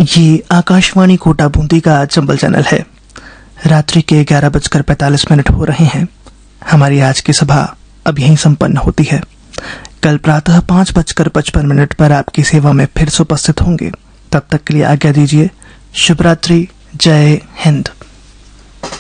ये आकाशवाणी कोटा बूंदी का चंबल चैनल है। रात्रि के 11:45 हो रहे हैं। हमारी आज की सभा अब यहीं संपन्न होती है। कल प्रातः 5:55 पर आपकी सेवा में फिर से उपस्थित होंगे। तब तक के लिए आज्ञा दीजिए। शुभ रात्रि। जय हिंद।